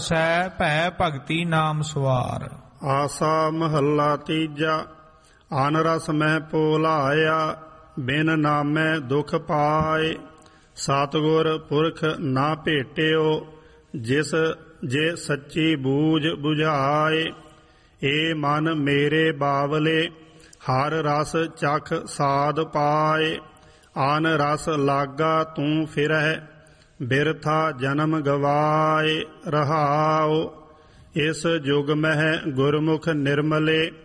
ਸੈ ਭੈ ਭਗਤੀ ਨਾਮ ਸਵਾਰ। ਆਸਾ ਮਹੱਲਾ ਤੀਜਾ। ਅਨ ਰਸ ਮਹਿ ਪੋਲਾਇਆ, ਬਿਨ ਨਾਮੈ ਦੁਖ ਪਾਏ। ਸਤਿਗੁਰ ਪੁਰਖ ਨਾ ਭੇਟਿਓ, ਜਿਸ ਜੇ ਸੱਚੀ ਬੂਝ ਬੁਝਾਏ। ਏ ਮਨ ਮੇਰੇ ਬਾਵਲੇ, ਹਰ ਰਸ ਚਖ ਸਾਧ ਪਾਏ। ਅਨ ਰਸ ਲਾਗਾ ਤੂੰ ਫਿਰਹਿ, ਬਿਰਥਾ ਜਨਮ ਗਵਾਏ। ਰਹਾਉ ਇਸ ਜੁਗ ਮਹਿ ਗੁਰਮੁਖ ਨਿਰਮਲੇ,